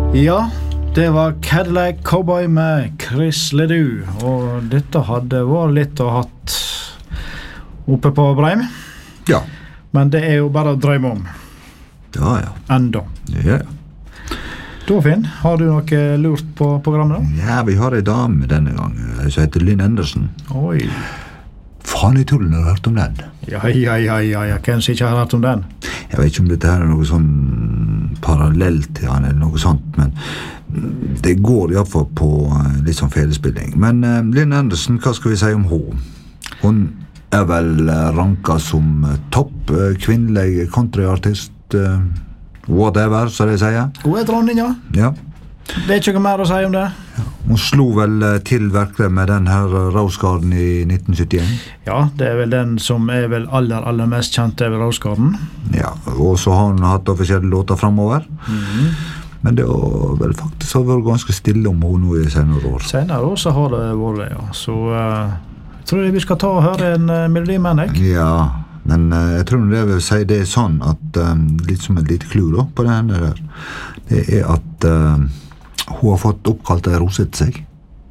Ja, det var Cadillac Cowboy med Chris Ledoux, og dette hadde vært litt å hatt oppe på Breim. Ja. Men det jo bare å drømme om. Ja, ja. Enda. Ja. Da, Finn, har du noe lurt på programmet da? Ja, vi har en dame denne gang, som heter Lynn Anderson. Oi. Faen I tullen, har du hørt om den? Ja, hvem som ikke har hørt om den? Jeg vet ikke om dette her noe sånn parallelt til han, eller noe sånt, men det går I hvert fall på litt sånn fedespilling. Men Lynn Anderson, hva skal vi si om hun? Hun vel ranket som topp kvinnelig countryartist, whatever, så det sier. Hun dronninga. Ja. Det ikke noe mer å si om det. Ja. Hun slo vel til virkelig med den her Rose Garden I 1971. Ja, det vel den som vel aller mest kjent over Rose Garden. Ja, og så har hun hatt offisielle låter fremover. Men det har vel faktisk vært ganske stille om hun nå I senere år. Senere år så har det vært det, ja. Så jeg tror vi skal ta og høre en melodi med deg. Ja, men jeg tror det vil si det sånn at litt som et lite clue da, på denne der. Det at hun har fått oppkalt en rose til seg.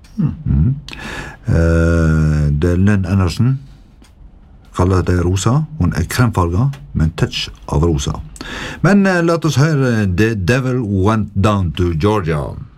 Det Lynn Anderson kaller det rosa. Hun kremfarget med en touch av rosa. Men la oss høre The Devil Went Down to Georgia.